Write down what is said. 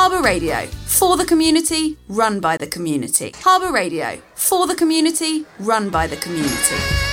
Harbour Radio, for the community, run by the community. Harbour Radio, for the community, run by the community.